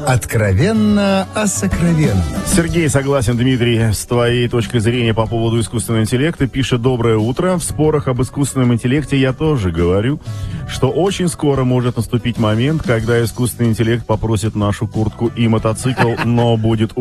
Откровенно о сокровенном. Сергей согласен, Дмитрий, с твоей точкой зрения по поводу искусственного интеллекта. Пишет: доброе утро. В спорах об искусственном интеллекте я тоже говорю, что очень скоро может наступить момент, когда искусственный интеллект попросит нашу куртку и мотоцикл, но будет